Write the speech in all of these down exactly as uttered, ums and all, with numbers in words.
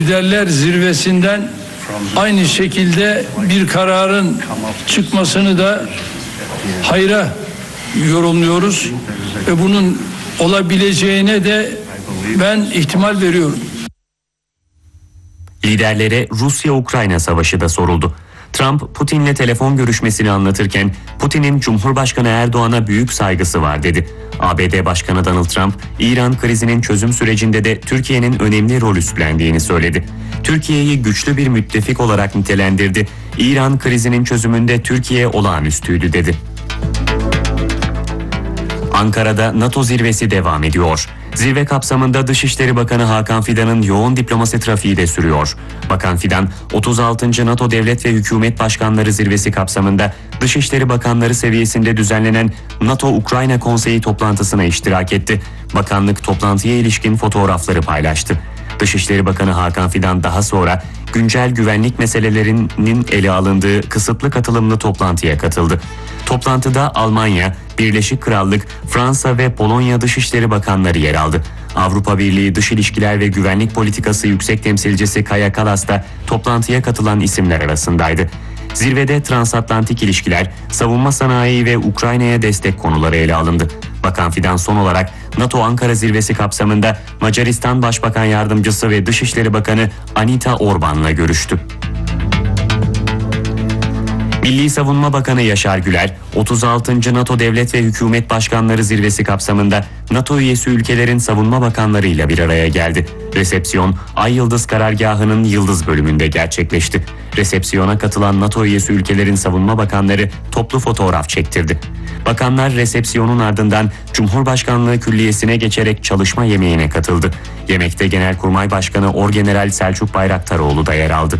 Liderler zirvesinden aynı şekilde bir kararın çıkmasını da hayra yorumluyoruz ve bunun olabileceğine de ben ihtimal veriyorum. Liderlere Rusya-Ukrayna savaşı da soruldu. Trump, Putin'le telefon görüşmesini anlatırken Putin'in Cumhurbaşkanı Erdoğan'a büyük saygısı var dedi. A B D Başkanı Donald Trump, İran krizinin çözüm sürecinde de Türkiye'nin önemli rol üstlendiğini söyledi. Türkiye'yi güçlü bir müttefik olarak nitelendirdi. İran krizinin çözümünde Türkiye olağanüstüydü dedi. Ankara'da NATO zirvesi devam ediyor. Zirve kapsamında Dışişleri Bakanı Hakan Fidan'ın yoğun diplomasi trafiği de sürüyor. Bakan Fidan, otuz altıncı NATO Devlet ve Hükümet Başkanları Zirvesi kapsamında Dışişleri Bakanları seviyesinde düzenlenen NATO-Ukrayna Konseyi toplantısına iştirak etti. Bakanlık toplantıya ilişkin fotoğrafları paylaştı. Dışişleri Bakanı Hakan Fidan daha sonra güncel güvenlik meselelerinin ele alındığı kısıtlı katılımlı toplantıya katıldı. Toplantıda Almanya, Birleşik Krallık, Fransa ve Polonya Dışişleri Bakanları yer aldı. Avrupa Birliği Dış İlişkiler ve Güvenlik Politikası Yüksek Temsilcisi Kaja Kallas da toplantıya katılan isimler arasındaydı. Zirvede transatlantik ilişkiler, savunma sanayi ve Ukrayna'ya destek konuları ele alındı. Bakan Fidan son olarak NATO Ankara Zirvesi kapsamında Macaristan Başbakan Yardımcısı ve Dışişleri Bakanı Anita Orban'la görüştü. Milli Savunma Bakanı Yaşar Güler, otuz altıncı NATO Devlet ve Hükümet Başkanları Zirvesi kapsamında NATO üyesi ülkelerin savunma bakanlarıyla bir araya geldi. Resepsiyon, Ay Yıldız Karargahı'nın Yıldız bölümünde gerçekleşti. Resepsiyona katılan NATO üyesi ülkelerin savunma bakanları toplu fotoğraf çektirdi. Bakanlar resepsiyonun ardından Cumhurbaşkanlığı Külliyesi'ne geçerek çalışma yemeğine katıldı. Yemekte Genelkurmay Başkanı Orgeneral Selçuk Bayraktaroğlu da yer aldı.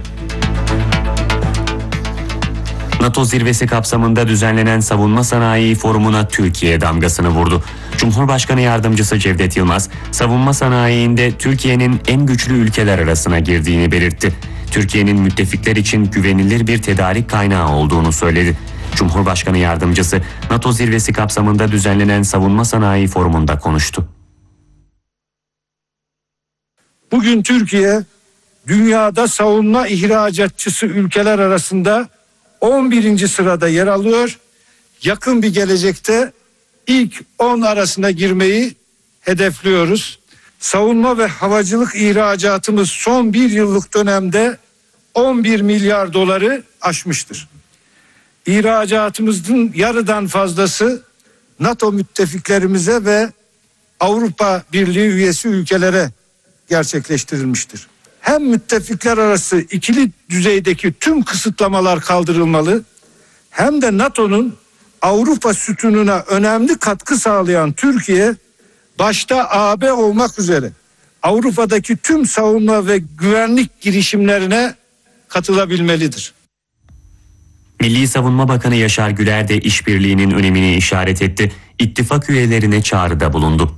NATO zirvesi kapsamında düzenlenen Savunma Sanayi Forumu'na Türkiye damgasını vurdu. Cumhurbaşkanı Yardımcısı Cevdet Yılmaz, savunma sanayiinde Türkiye'nin en güçlü ülkeler arasına girdiğini belirtti. Türkiye'nin müttefikler için güvenilir bir tedarik kaynağı olduğunu söyledi. Cumhurbaşkanı Yardımcısı, NATO zirvesi kapsamında düzenlenen Savunma Sanayi Forumu'nda konuştu. Bugün Türkiye, dünyada savunma ihracatçısı ülkeler arasında on birinci sırada yer alıyor. Yakın bir gelecekte ilk on arasına girmeyi hedefliyoruz. Savunma ve havacılık ihracatımız son bir yıllık dönemde on bir milyar doları aşmıştır. İhracatımızın yarıdan fazlası NATO müttefiklerimize ve Avrupa Birliği üyesi ülkelere gerçekleştirilmiştir. Hem müttefikler arası ikili düzeydeki tüm kısıtlamalar kaldırılmalı, hem de NATO'nun Avrupa sütununa önemli katkı sağlayan Türkiye, başta A B olmak üzere Avrupa'daki tüm savunma ve güvenlik girişimlerine katılabilmelidir. Milli Savunma Bakanı Yaşar Güler de işbirliğinin önemini işaret etti. İttifak üyelerine çağrıda bulundu.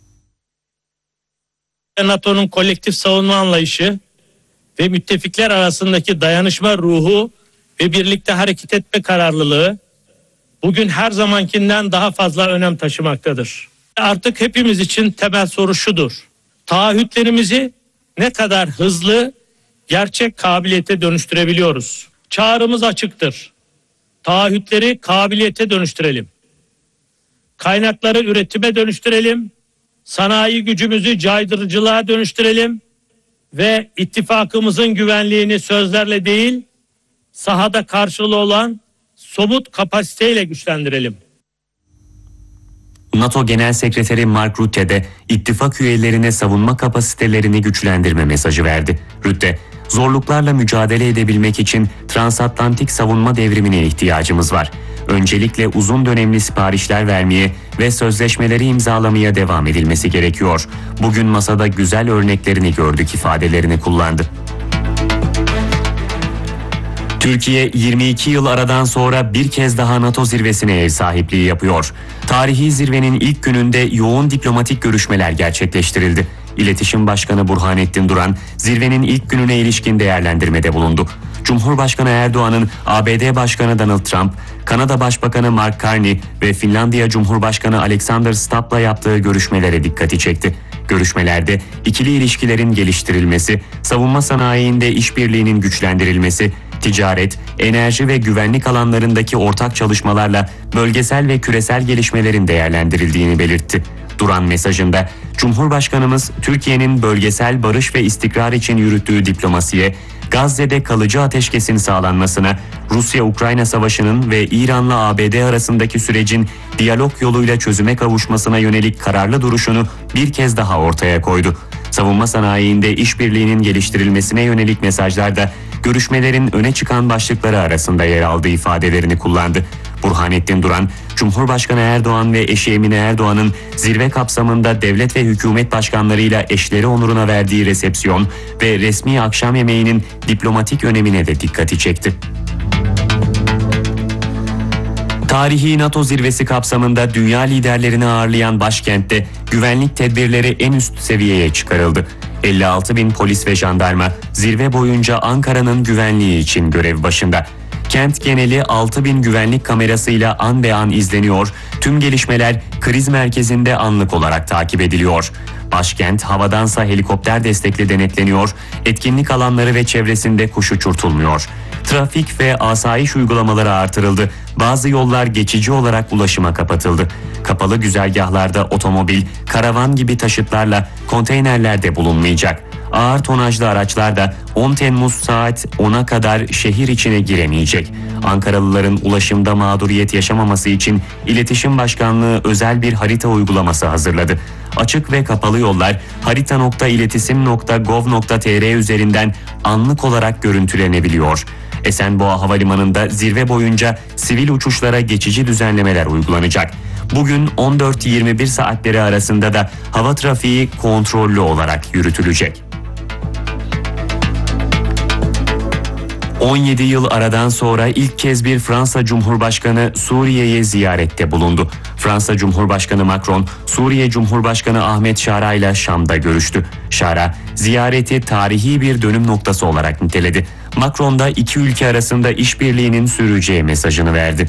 NATO'nun kolektif savunma anlayışı ve müttefikler arasındaki dayanışma ruhu ve birlikte hareket etme kararlılığı bugün her zamankinden daha fazla önem taşımaktadır. Artık hepimiz için temel soru şudur: taahhütlerimizi ne kadar hızlı gerçek kabiliyete dönüştürebiliyoruz? Çağrımız açıktır. Taahhütleri kabiliyete dönüştürelim. Kaynakları üretime dönüştürelim. Sanayi gücümüzü caydırıcılığa dönüştürelim ve ittifakımızın güvenliğini sözlerle değil, sahada karşılığı olan somut kapasiteyle güçlendirelim. NATO Genel Sekreteri Mark Rutte de ittifak üyelerine savunma kapasitelerini güçlendirme mesajı verdi. Rutte, zorluklarla mücadele edebilmek için transatlantik savunma devrimine ihtiyacımız var. Öncelikle uzun dönemli siparişler vermeye ve sözleşmeleri imzalamaya devam edilmesi gerekiyor. Bugün masada güzel örneklerini gördük ifadelerini kullandı. Türkiye yirmi iki yıl aradan sonra bir kez daha NATO zirvesine ev sahipliği yapıyor. Tarihi zirvenin ilk gününde yoğun diplomatik görüşmeler gerçekleştirildi. İletişim Başkanı Burhanettin Duran, zirvenin ilk gününe ilişkin değerlendirmede bulundu. Cumhurbaşkanı Erdoğan'ın A B D Başkanı Donald Trump, Kanada Başbakanı Mark Carney ve Finlandiya Cumhurbaşkanı Alexander Stubb'la yaptığı görüşmelere dikkati çekti. Görüşmelerde ikili ilişkilerin geliştirilmesi, savunma sanayiinde işbirliğinin güçlendirilmesi, ticaret, enerji ve güvenlik alanlarındaki ortak çalışmalarla bölgesel ve küresel gelişmelerin değerlendirildiğini belirtti. Duran mesajında Cumhurbaşkanımız Türkiye'nin bölgesel barış ve istikrar için yürüttüğü diplomasiye, Gazze'de kalıcı ateşkesin sağlanmasına, Rusya-Ukrayna savaşının ve İran'la A B D arasındaki sürecin diyalog yoluyla çözüme kavuşmasına yönelik kararlı duruşunu bir kez daha ortaya koydu. Savunma sanayiinde işbirliğinin geliştirilmesine yönelik mesajlarda görüşmelerin öne çıkan başlıkları arasında yer aldığı ifadelerini kullandı. Burhanettin Duran, Cumhurbaşkanı Erdoğan ve eşi Emine Erdoğan'ın zirve kapsamında devlet ve hükümet başkanlarıyla eşleri onuruna verdiği resepsiyon ve resmi akşam yemeğinin diplomatik önemine de dikkati çekti. Tarihi NATO zirvesi kapsamında dünya liderlerini ağırlayan başkentte güvenlik tedbirleri en üst seviyeye çıkarıldı. elli altı bin polis ve jandarma zirve boyunca Ankara'nın güvenliği için görev başında. Kent geneli altı bin güvenlik kamerasıyla an be an izleniyor, tüm gelişmeler kriz merkezinde anlık olarak takip ediliyor. Başkent havadansa helikopter destekli denetleniyor, etkinlik alanları ve çevresinde kuş uçurtulmuyor. Trafik ve asayiş uygulamaları artırıldı, bazı yollar geçici olarak ulaşıma kapatıldı. Kapalı güzergahlarda otomobil, karavan gibi taşıtlarla konteynerler de bulunmayacak. Ağır tonajlı araçlar da on Temmuz saat ona kadar şehir içine giremeyecek. Ankaralıların ulaşımda mağduriyet yaşamaması için İletişim Başkanlığı özel bir harita uygulaması hazırladı. Açık ve kapalı yollar harita nokta iletisim nokta gov nokta tr üzerinden anlık olarak görüntülenebiliyor. Esenboğa Havalimanı'nda zirve boyunca sivil uçuşlara geçici düzenlemeler uygulanacak. Bugün on dört yirmi bir saatleri arasında da hava trafiği kontrollü olarak yürütülecek. on yedi yıl aradan sonra ilk kez bir Fransa Cumhurbaşkanı Suriye'ye ziyarette bulundu. Fransa Cumhurbaşkanı Macron, Suriye Cumhurbaşkanı Ahmet Şara ile Şam'da görüştü. Şara, ziyareti tarihi bir dönüm noktası olarak niteledi. Macron da iki ülke arasında işbirliğinin süreceği mesajını verdi.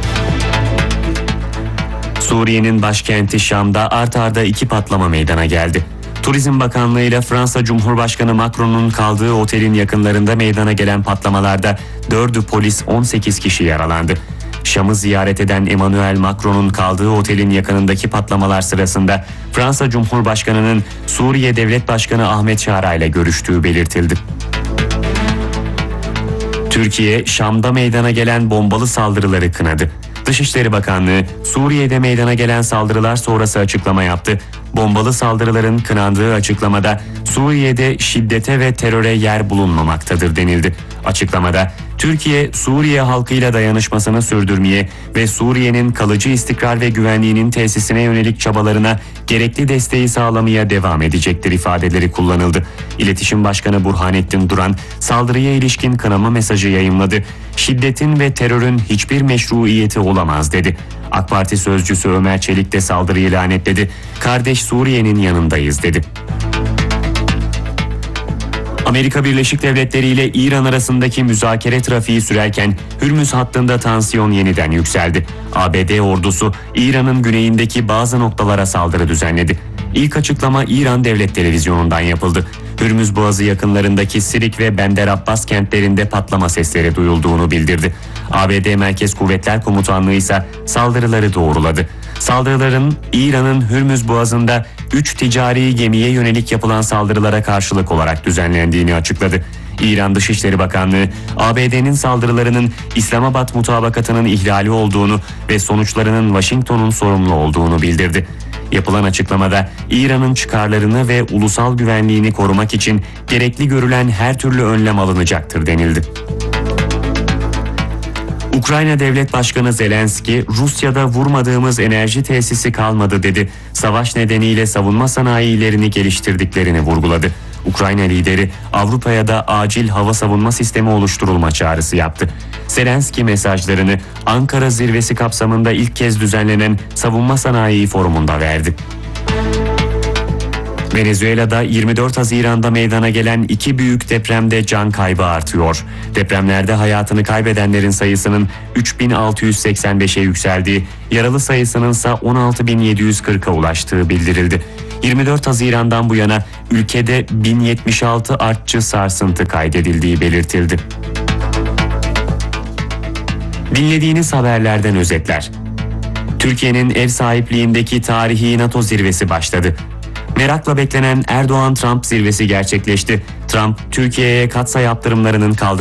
Suriye'nin başkenti Şam'da art arda iki patlama meydana geldi. Turizm Bakanlığı ile Fransa Cumhurbaşkanı Macron'un kaldığı otelin yakınlarında meydana gelen patlamalarda dördü polis, on sekiz kişi yaralandı. Şam'ı ziyaret eden Emmanuel Macron'un kaldığı otelin yakınındaki patlamalar sırasında Fransa Cumhurbaşkanı'nın Suriye Devlet Başkanı Ahmet Şara ile görüştüğü belirtildi. Türkiye, Şam'da meydana gelen bombalı saldırıları kınadı. Dışişleri Bakanlığı, Suriye'de meydana gelen saldırılar sonrası açıklama yaptı. Bombalı saldırıların kınandığı açıklamada Suriye'de şiddete ve teröre yer bulunmamaktadır denildi. Açıklamada Türkiye, Suriye halkıyla dayanışmasını sürdürmeye ve Suriye'nin kalıcı istikrar ve güvenliğinin tesisine yönelik çabalarına gerekli desteği sağlamaya devam edecektir ifadeleri kullanıldı. İletişim Başkanı Burhanettin Duran saldırıya ilişkin kınama mesajı yayımladı. Şiddetin ve terörün hiçbir meşruiyeti olamaz dedi. AK Parti sözcüsü Ömer Çelik de saldırıyı lanetledi. Kardeş Suriye'nin yanındayız dedi. Amerika Birleşik Devletleri ile İran arasındaki müzakere trafiği sürerken Hürmüz hattında tansiyon yeniden yükseldi. A B D ordusu İran'ın güneyindeki bazı noktalara saldırı düzenledi. İlk açıklama İran Devlet Televizyonu'ndan yapıldı. Hürmüz Boğazı yakınlarındaki Sirik ve Bender Abbas kentlerinde patlama sesleri duyulduğunu bildirdi. A B D Merkez Kuvvetler Komutanlığı ise saldırıları doğruladı. Saldırıların İran'ın Hürmüz Boğazı'nda üç ticari gemiye yönelik yapılan saldırılara karşılık olarak düzenlendiğini açıkladı. İran Dışişleri Bakanlığı, A B D'nin saldırılarının İslamabad Mutabakatı'nın ihlali olduğunu ve sonuçlarının Washington'un sorumlu olduğunu bildirdi. Yapılan açıklamada İran'ın çıkarlarını ve ulusal güvenliğini korumak için gerekli görülen her türlü önlem alınacaktır denildi. Ukrayna Devlet Başkanı Zelenski, Rusya'da vurmadığımız enerji tesisi kalmadı dedi. Savaş nedeniyle savunma sanayilerini geliştirdiklerini vurguladı. Ukrayna lideri Avrupa'ya da acil hava savunma sistemi oluşturulma çağrısı yaptı. Zelenski mesajlarını Ankara zirvesi kapsamında ilk kez düzenlenen Savunma Sanayi Forumu'nda verdi. Venezuela'da yirmi dört Haziran'da meydana gelen iki büyük depremde can kaybı artıyor. Depremlerde hayatını kaybedenlerin sayısının üç bin altı yüz seksen beşe yükseldiği, yaralı sayısının ise on altı bin yedi yüz kırka ulaştığı bildirildi. yirmi dört Haziran'dan bu yana ülkede bin yetmiş altı artçı sarsıntı kaydedildiği belirtildi. Dinlediğiniz haberlerden özetler. Türkiye'nin ev sahipliğindeki tarihi NATO zirvesi başladı. Merakla beklenen Erdoğan-Trump zirvesi gerçekleşti. Trump, Türkiye'ye katsayı yaptırımlarının kaldırılmasını